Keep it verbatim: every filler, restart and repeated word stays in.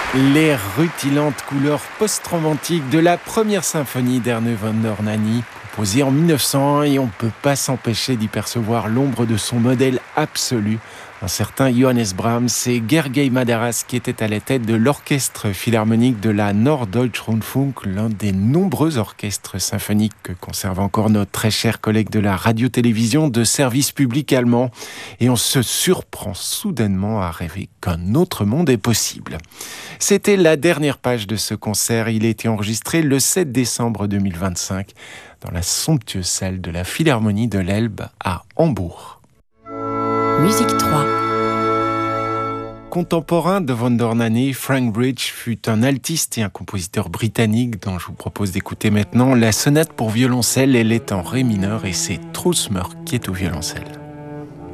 Les rutilantes couleurs post-romantiques de la première symphonie d'Erne van der Nani, composée en mille neuf cent un, et on ne peut pas s'empêcher d'y percevoir l'ombre de son modèle absolu, un certain Johannes Brahms et Gergely Madaras, qui était à la tête de l'orchestre philharmonique de la Norddeutscher Rundfunk, l'un des nombreux orchestres symphoniques que conserve encore notre très cher collègue de la radio-télévision de service public allemand. Et on se surprend soudainement à rêver qu'un autre monde est possible. C'était la dernière page de ce concert. Il a été enregistré le sept décembre deux mille vingt-cinq dans la somptueuse salle de la Philharmonie de l'Elbe à Hambourg. Musique trois. Contemporain de van der Nani, Frank Bridge fut un altiste et un compositeur britannique dont je vous propose d'écouter maintenant la sonate pour violoncelle. Elle est en ré mineur et c'est Truls Mørk qui est au violoncelle.